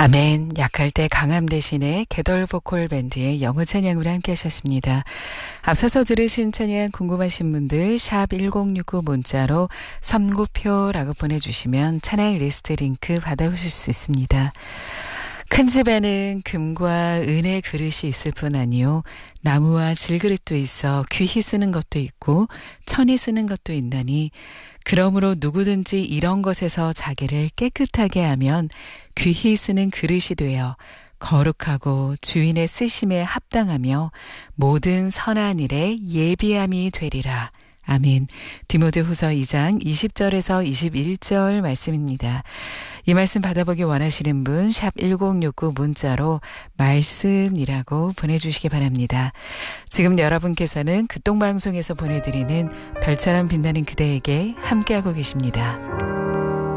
아멘. 약할 때 강함 대신에 개덜 보컬 밴드의 영어 찬양으로 함께 하셨습니다. 앞서서 들으신 찬양 궁금하신 분들 샵 1069 문자로 선구표라고 보내주시면 찬양 리스트 링크 받아보실 수 있습니다. 큰 집에는 금과 은의 그릇이 있을 뿐 아니요 나무와 질그릇도 있어 귀히 쓰는 것도 있고 천히 쓰는 것도 있나니 그러므로 누구든지 이런 것에서 자기를 깨끗하게 하면 귀히 쓰는 그릇이 되어 거룩하고 주인의 쓰심에 합당하며 모든 선한 일에 예비함이 되리라. 아멘. 디모데후서 2장 20절에서 21절 말씀입니다. 이 말씀 받아보기 원하시는 분 샵 1069 문자로 말씀이라고 보내주시기 바랍니다. 지금 여러분께서는 극동방송에서 보내드리는 별처럼 빛나는 그대에게 함께하고 계십니다.